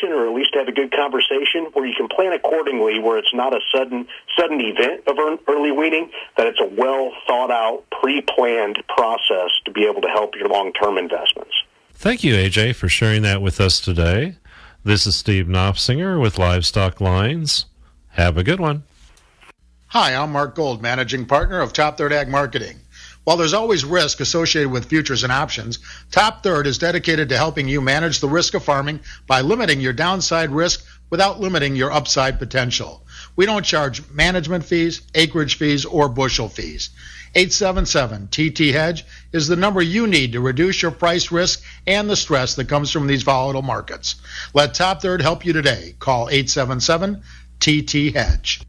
discussion, or at least have a good conversation where you can plan accordingly, where it's not a sudden event of early weaning, that it's a well thought out, pre-planned process to be able to help your long-term investments. Thank you, AJ, for sharing that with us today. This is Steve Knopfsinger with Livestock Lines. Have a good one. Hi, I'm Mark Gold, Managing Partner of Top Third Ag Marketing. While there's always risk associated with futures and options, Top Third is dedicated to helping you manage the risk of farming by limiting your downside risk without limiting your upside potential. We don't charge management fees, acreage fees, or bushel fees. 877-TT-HEDGE is the number you need to reduce your price risk and the stress that comes from these volatile markets. Let Top Third help you today. Call 877-TT-HEDGE.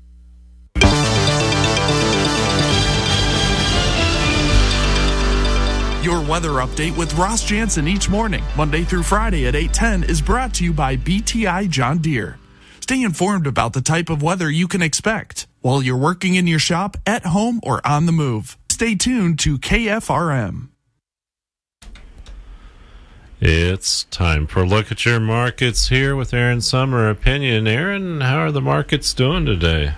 Your weather update with Ross Jansen each morning, Monday through Friday at 8:10, is brought to you by BTI John Deere. Stay informed about the type of weather you can expect while you're working in your shop, at home, or on the move. Stay tuned to KFRM. It's time for a look at your markets here with Aaron Summer Opinion. Aaron, how are the markets doing today?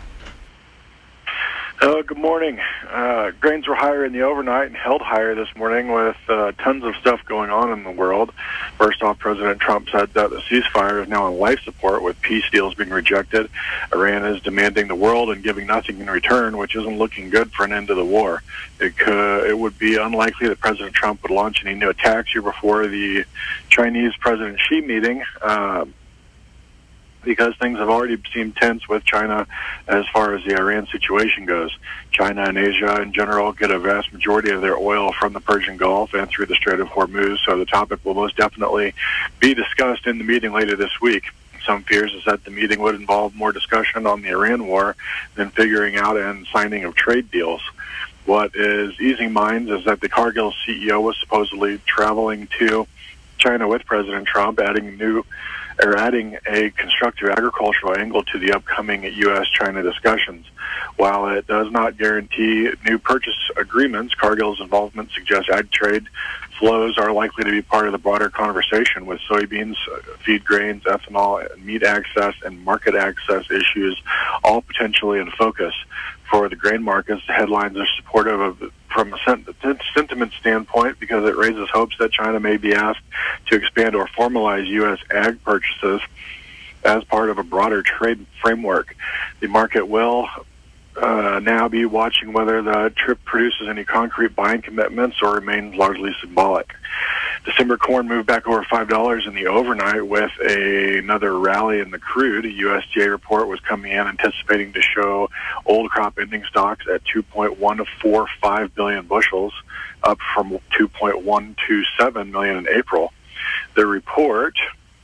Good morning. Grains were higher in the overnight and held higher this morning with tons of stuff going on in the world. First off, President Trump said that the ceasefire is now on life support with peace deals being rejected. Iran is demanding the world and giving nothing in return, which isn't looking good for an end to the war. It would be unlikely that President Trump would launch any new attacks here before the Chinese President Xi meeting, because things have already seemed tense with China as far as the Iran situation goes. China and Asia in general get a vast majority of their oil from the Persian Gulf and through the Strait of Hormuz, so the topic will most definitely be discussed in the meeting later this week. Some fears is that the meeting would involve more discussion on the Iran war than figuring out and signing of trade deals. What is easing minds is that the Cargill CEO was supposedly traveling to China with President Trump, adding a constructive agricultural angle to the upcoming U.S.-China discussions. While it does not guarantee new purchase agreements, Cargill's involvement suggests ag trade flows are likely to be part of the broader conversation, with soybeans, feed grains, ethanol, meat access, and market access issues all potentially in focus. For the grain markets, the headlines are supportive of from a sentiment standpoint because it raises hopes that China may be asked to expand or formalize U.S. ag purchases as part of a broader trade framework. The market will now be watching whether the trip produces any concrete buying commitments or remains largely symbolic. December corn moved back over $5 in the overnight with another rally in the crude. A USDA report was coming in anticipating to show old crop ending stocks at 2.145 billion bushels, up from 2.127 million in April. The report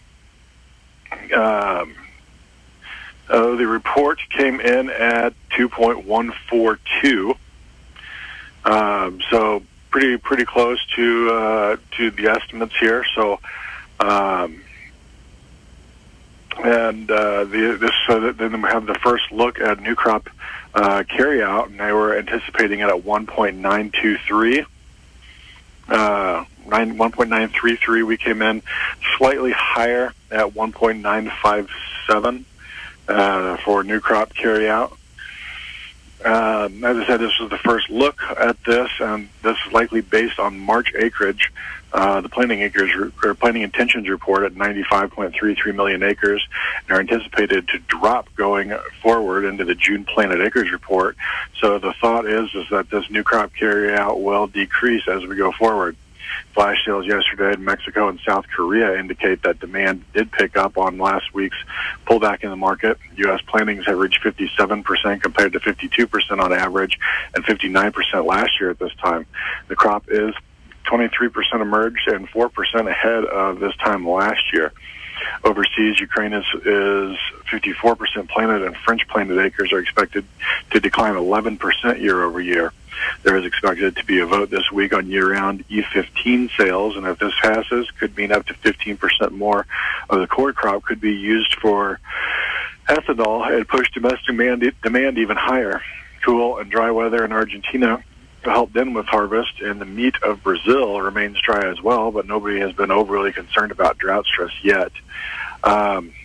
came in at 2.142. So pretty close to the estimates here. So, then we have the first look at new crop carryout, and they were anticipating it at 1.923. 1.933. We came in slightly higher at 1.957 for new crop carryout. As I said, this was the first look at this, and this is likely based on March acreage. The planting intentions report at 95.33 million acres, and are anticipated to drop going forward into the June planted acres report. So the thought is that this new crop carryout will decrease as we go forward. Flash sales yesterday in Mexico and South Korea indicate that demand did pick up on last week's pullback in the market. U.S. plantings have reached 57% compared to 52% on average and 59% last year at this time. The crop is 23% emerged and 4% ahead of this time last year. Overseas, Ukraine is 54% planted, and French planted acres are expected to decline 11% year over year. There is expected to be a vote this week on year-round E15 sales, and if this passes, could mean up to 15% more of the core crop could be used for ethanol and push domestic demand even higher. Cool and dry weather in Argentina help them with harvest, and the meat of Brazil remains dry as well, but nobody has been overly concerned about drought stress yet.